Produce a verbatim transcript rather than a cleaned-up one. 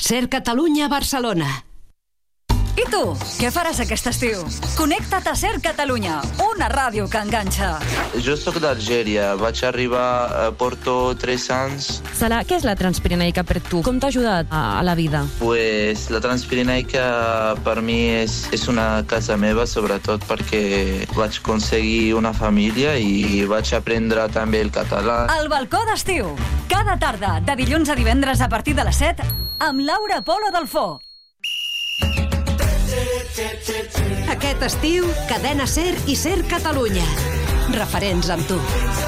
Ser Catalunya, Barcelona. I tu, què faràs aquest estiu? Connecta't a Ser Catalunya, una ràdio que enganxa. Jo sóc d'Algèria, vaig arribar a Porto tres anys. Salah, què és la Transpirenaica per tu? Com t'ha ajudat a, a la vida? Pues la Transpirenaica per mi és, és una casa meva, sobretot perquè vaig aconseguir una família i vaig aprendre també el català. El balcó d'estiu, cada tarda, de dilluns a divendres a partir de les set, amb Laura Polo Delfó. Aquest estiu, Cadena Ser i Ser Catalunya. Referents amb tu.